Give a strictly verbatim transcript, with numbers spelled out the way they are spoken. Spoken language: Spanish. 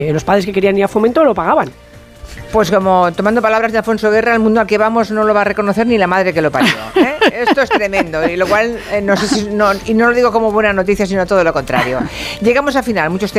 los padres que querían ir a Fomento lo pagaban. Pues como tomando palabras de Alfonso Guerra, el mundo al que vamos no lo va a reconocer ni la madre que lo parió, ¿eh? Esto es tremendo, y lo cual eh, no sé si no, y no lo digo como buena noticia, sino todo lo contrario. Llegamos al final, muchos temas